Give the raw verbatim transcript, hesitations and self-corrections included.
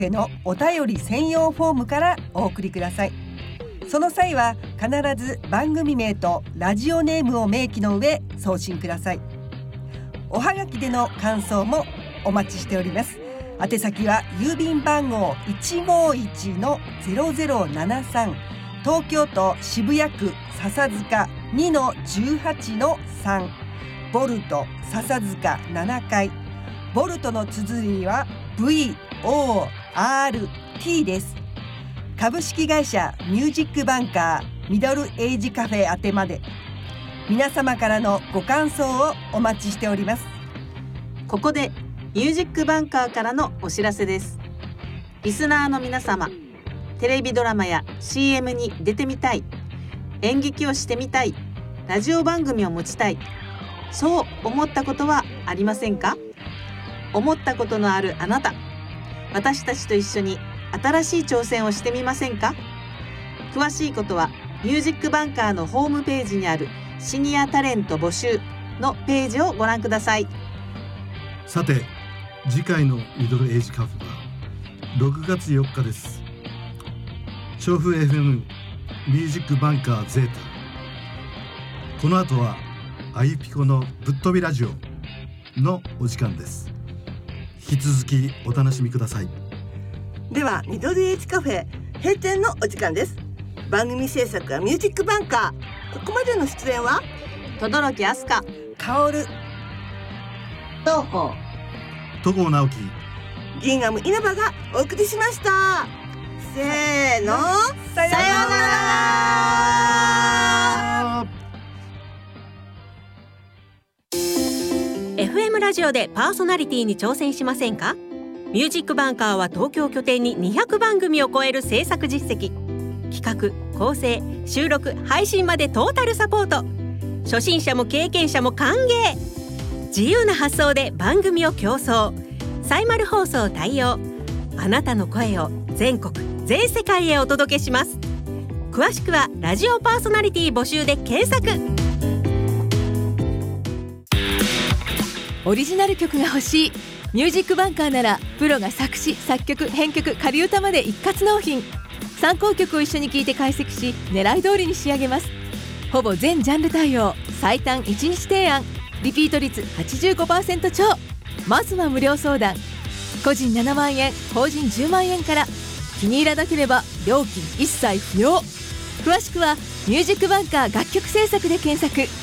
のお便り専用フォームからお送りください。その際は必ず番組名とラジオネームを明記の上送信ください。おはがきでの感想もお待ちしております。宛先は郵便番号 いちごいちのゼロゼロななさん 東京都渋谷区笹塚 にのじゅうはちのさん ボルト笹塚ななかい。ボルトの綴りは ブイオーアールティー です。株式会社ミュージックバンカーミドルエイジカフェ宛てまで、皆様からのご感想をお待ちしております。 ここでミュージックバンカーからのお知らせです。リスナーの皆様、テレビドラマや シーエム に出てみたい、演劇をしてみたい、ラジオ番組を持ちたい、そう思ったことはありませんか？思ったことのあるあなた、私たちと一緒に新しい挑戦をしてみませんか？詳しいことはミュージックバンカーのホームページにあるシニアタレント募集のページをご覧ください。 さて、次回のミドルエイジカフェはろくがつよっかです。調布 エフエム ミュージックバンカーゼータ。この後はあゆぴこのぶっ飛びラジオのお時間です。引き続きお楽しみください。 ではミドルエイジカフェ閉店のお時間です。番組制作はミュージックバンカー。ここまでの出演は轟飛鳥、 薫、 東方、 戸郷直樹、 ギンガム稲葉がお送りしました。せーの、 さようなら。 エフエム ラジオでパーソナリティに挑戦しませんか？ミュージックバンカーは東京拠点ににひゃくばんぐみを超える制作実績、企画、構成、収録、配信までトータルサポート。初心者も経験者も歓迎。自由な発想で番組を競争。サイマル放送対応。あなたの声を全国全世界へお届けします。詳しくはラジオパーソナリティ募集で検索。 オリジナル曲が欲しい。ミュージックバンカーならプロが作詞作曲編曲仮歌まで一括納品。参考曲を一緒に聴いて解析し、狙い通りに仕上げます。ほぼ全ジャンル対応、最短いちにち提案、リピート率 はちじゅうごパーセント 超。まずは無料相談。個人ななまんえん、法人じゅうまんえんから。気に入らなければ料金一切不要。詳しくはミュージックバンカー楽曲制作で検索。